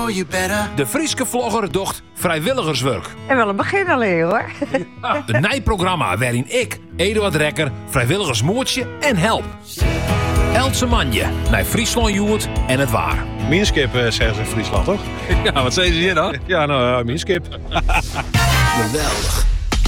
know you better. De Frieske vlogger docht vrijwilligerswerk. En wel een begin alleen hoor. Een nijprogramma waarin ik, Eduard Rekker, vrijwilligersmoertje en help. Eldse manje naar Friesland Joert en het waar. Minskip zeggen ze in Friesland, toch? Ja, wat zei ze hier dan? Ja, nou, Minskip. Geweldig.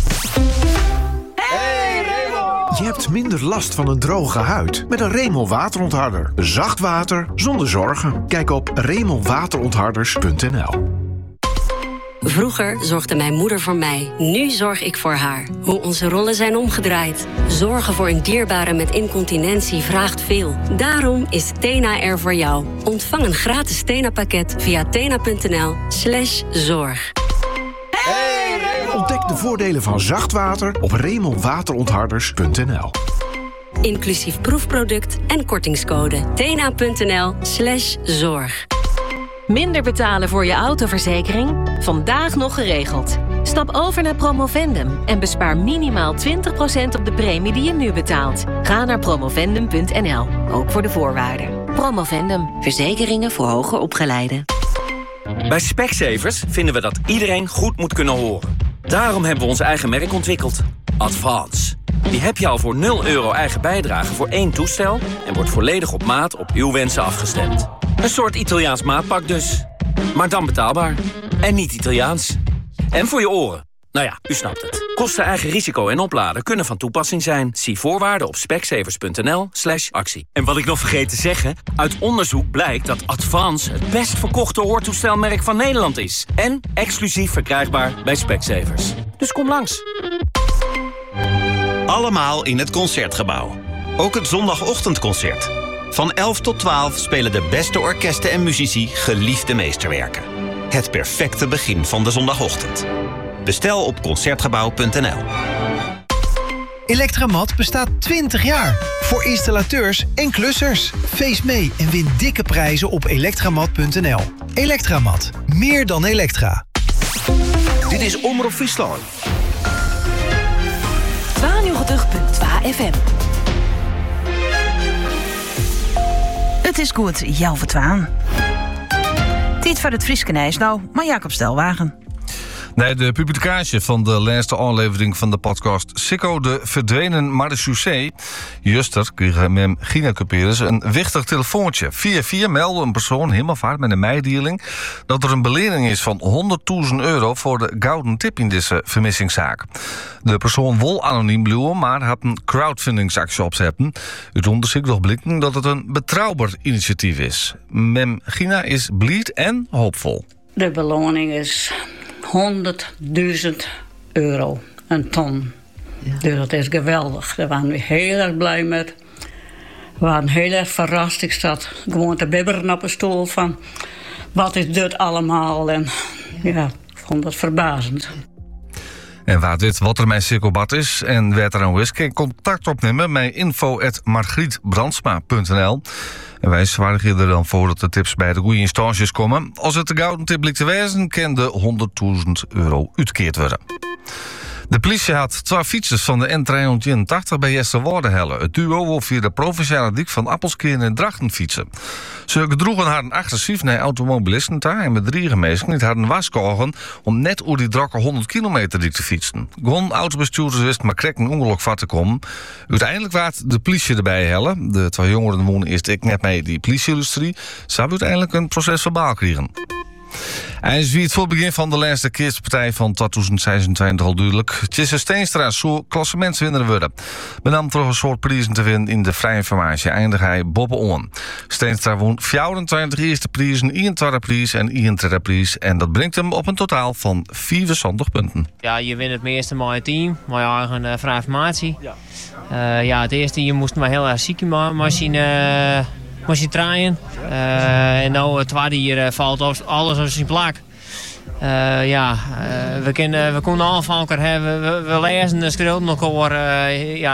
Je hebt minder last van een droge huid met een Remel waterontharder. Zacht water zonder zorgen. Kijk op remelwaterontharders.nl. Vroeger zorgde mijn moeder voor mij. Nu zorg ik voor haar. Hoe onze rollen zijn omgedraaid. Zorgen voor een dierbare met incontinentie vraagt veel. Daarom is Tena er voor jou. Ontvang een gratis Tena-pakket via tena.nl/zorg. Ontdek de voordelen van zacht water op remelwaterontharders.nl. Inclusief proefproduct en kortingscode. tena.nl/zorg. Minder betalen voor je autoverzekering? Vandaag nog geregeld. Stap over naar Promovendum en bespaar minimaal 20% op de premie die je nu betaalt. Ga naar promovendum.nl, ook voor de voorwaarden. Promovendum, verzekeringen voor hoger opgeleiden. Bij Specsavers vinden we dat iedereen goed moet kunnen horen. Daarom hebben we ons eigen merk ontwikkeld. Advance. Die heb je al voor €0 eigen bijdrage voor 1 toestel en wordt volledig op maat op uw wensen afgestemd. Een soort Italiaans maatpak dus. Maar dan betaalbaar. En niet Italiaans. En voor je oren. Nou ja, u snapt het. Kosten, eigen risico en opladen kunnen van toepassing zijn. Zie voorwaarden op specsavers.nl/actie. En wat ik nog vergeet te zeggen, uit onderzoek blijkt dat Advance het best verkochte hoortoestelmerk van Nederland is. En exclusief verkrijgbaar bij Specsavers. Dus kom langs. Allemaal in het Concertgebouw. Ook het zondagochtendconcert. Van 11 tot 12 spelen de beste orkesten en muzici geliefde meesterwerken. Het perfecte begin van de zondagochtend. Bestel op Concertgebouw.nl. Elektramat bestaat 20 jaar. Voor installateurs en klussers. Feest mee en win dikke prijzen op elektramat.nl. Elektramat. Meer dan elektra. Dit is Omroep Friesland. 92.2 FM. Het is goed, jou vertwaan. Tijd voor het Frieske Nijs nou, maar Jacob Stelwagen. Nee, de publicatie van de laatste aflevering van de podcast Sikko de verdwenen marechaussee. Juster kreeg met Gina Cuperus een wichtig telefoontje. 4-4 meldde een persoon Hemelvaart met een meidieling dat er een belening is van €100.000 voor de gouden tip in deze vermissingszaak. De persoon wil anoniem blijven, maar had een crowdfundingsactie opzetten. Het onderzoek nog blikken dat het een betrouwbaar initiatief is. Mem Gina is blij en hoopvol. De beloning is €100.000. Een ton. Ja. Dus dat is geweldig. Daar waren we heel erg blij met. We waren heel erg verrast. Ik zat gewoon te bibberen op een stoel van... wat is dit allemaal? En ja, ik vond dat verbazend. En waar dit wat er mijn Sikkelbad is en werd er een kan contact opnemen met info@margrietbrandsma.nl. En wij zwaardigen er dan voor dat de tips bij de goede instanties komen. Als het de gouden tip blijkt te wezen, kan de €100.000 uitkeerd worden. De politie had 2 fietsers van de N381 bij Jesterwoorde hellen. Het duo wil via de provinciale dik van Appelskeren en Drachten fietsen. Ze gedroegen haar agressief naar automobilisten daar en bedriegen mensen niet hadden waskogen om net over die drakke 100 kilometer dik te fietsen. Gewoon autobestuurders wisten maar krek een ongeluk vat te komen. Uiteindelijk waard de politie erbij hellen. De 2 jongeren wonen eerst ik net mee die politieillustrie. Ze hebben uiteindelijk een proces verbaal krijgen. En is wie het voor het begin van de laatste kerstpartij van 2026 al duidelijk. Tjesse Steenstra zou klassementswinnaar worden. Benam toch een soort prijzen te winnen in de vrije informatie. Eindig hij Bob On. Steenstra won 24 eerste prijzen, 1 tweede prijs en 1 derde prijs. En dat brengt hem op een totaal van 24 punten. Ja, je wint het meeste met je team, met je eigen vrije informatie. Ja, het eerste, je moest maar heel erg ziek machine draaien. En nou het tweede hier valt alles op zijn plak. We konden al van elkaar hebben. We lezen de schreeuwen elkaar.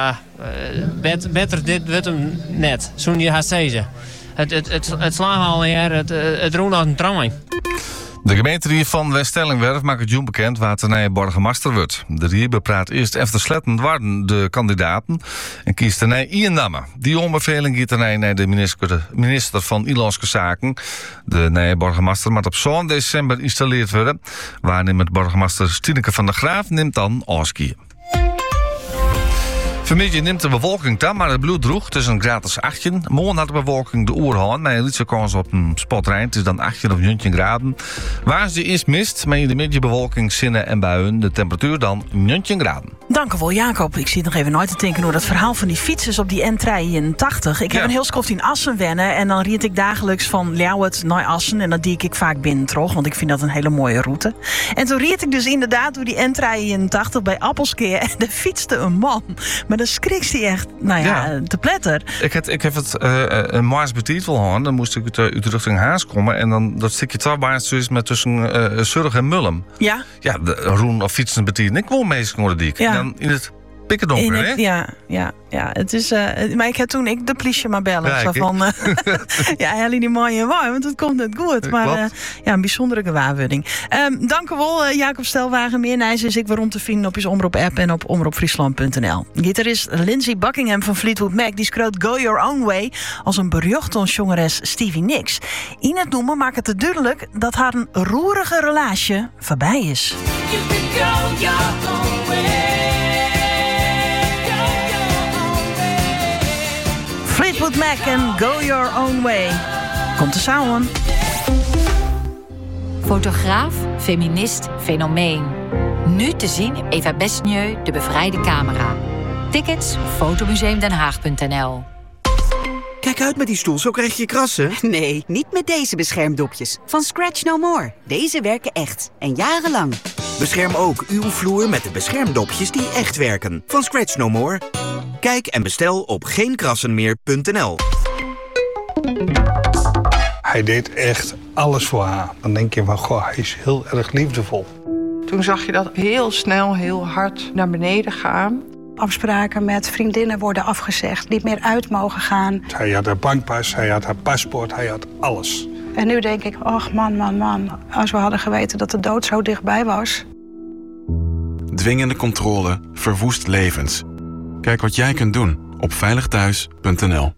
Beter dit wordt hem net. Zo'n je gaat zeggen. Het slagen al hier, het roept als een tramway. De gemeente van West-Stellingwerf maakt het jong bekend waar de nieuwe burgemeester wordt. De Riebe praat eerst efter sletten waren de kandidaten en kiest de nieuwe Iendamme. Die onbeveling gaat naar de minister van Inlandse Zaken. De nieuwe burgemeester moet op 7 december geïnstalleerd worden. Waarnemend burgemeester Stineke van der Graaf neemt dan afscheid. Vanmiddag neemt de bewolking dan, maar het bloed droeg. Het is een gratis 18. Morgen had de bewolking de oerhaan, maar een lietse kans op een spotrein. Het is dan 18 of 19 graden. Waar ze is mist, maar in de middag bewolking, zinnen en buien. De temperatuur dan 19 graden. Dank u wel, Jacob. Ik zit nog even nooit te denken over dat verhaal van die fietsers op die N83. Ik heb een heel skoft in Assen wennen en dan riet ik dagelijks van Ljouwert naar Assen. En dat die ik vaak binnen terug, want ik vind dat een hele mooie route. En toen riet ik dus inderdaad door die N83 bij Appelskeer en er fietste een man. Maar dan schrik hij echt, te pletter. Ik heb het een maas betitel gehad. Dan moest ik uit richting Haas komen. En dan dat stukje trouwbaars dus met tussen Zurg en Mullum. Ja? Ja, de roen of fietsen betitel. Ik woon meestal door de dik. Ja. En dan in het pikkerdonker, hè? Ja. Het is, maar ik heb toen de politie maar bellen. Ja, zo van, Helly die mooie waar, want het komt net goed. Maar een bijzondere gewaarwording. Dank u wel, Jacob Stelwagen. Meer Nijs is ik waarom te vinden op je Omroep-app en op omroepfriesland.nl. Gitarist Lindsay Buckingham van Fleetwood Mac die schreeuwt Go Your Own Way als een beruchte Stevie Nicks. In het noemen maakt het duidelijk dat haar een roerige relatie voorbij is. You can go your own way. Fleetwood Mac en Go Your Own Way. Komt de samen. Fotograaf, feminist, fenomeen. Nu te zien Eva Besnieu, de bevrijde camera. Tickets fotomuseumdenhaag.nl. Kijk uit met die stoel, zo krijg je krassen. Nee, niet met deze beschermdopjes. Van Scratch No More. Deze werken echt. En jarenlang. Bescherm ook uw vloer met de beschermdopjes die echt werken. Van Scratch No More. Kijk en bestel op geenkrassenmeer.nl. Hij deed echt alles voor haar. Dan denk je van, goh, hij is heel erg liefdevol. Toen zag je dat heel snel, heel hard naar beneden gaan. Afspraken met vriendinnen worden afgezegd, niet meer uit mogen gaan. Hij had haar bankpas, hij had haar paspoort, hij had alles. En nu denk ik, ach man, als we hadden geweten dat de dood zo dichtbij was. Dwingende controle verwoest levens. Kijk wat jij kunt doen op veiligthuis.nl.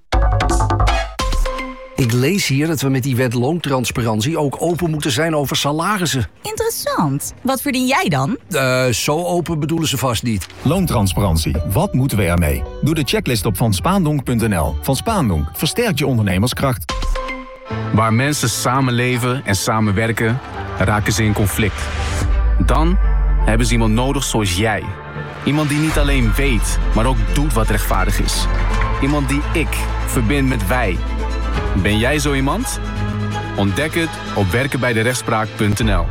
Ik lees hier dat we met die wet loontransparantie ook open moeten zijn over salarissen. Interessant. Wat verdien jij dan? Zo open bedoelen ze vast niet. Loontransparantie. Wat moeten we ermee? Doe de checklist op vanspaandonk.nl. Van Spaandonk versterkt je ondernemerskracht. Waar mensen samenleven en samenwerken, raken ze in conflict. Dan hebben ze iemand nodig zoals jij. Iemand die niet alleen weet, maar ook doet wat rechtvaardig is. Iemand die ik verbind met wij. Ben jij zo iemand? Ontdek het op werkenbijderechtspraak.nl.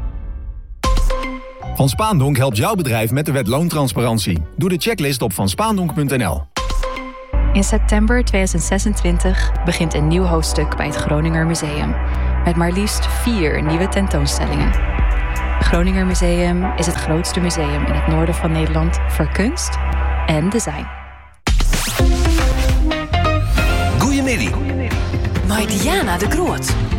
Van Spaandonk helpt jouw bedrijf met de wet loontransparantie. Doe de checklist op vanspaandonk.nl. In september 2026 begint een nieuw hoofdstuk bij het Groninger Museum. Met maar liefst 4 nieuwe tentoonstellingen. Het Groninger Museum is het grootste museum in het noorden van Nederland voor kunst en design. Goedemiddag. Met Diana de Groot.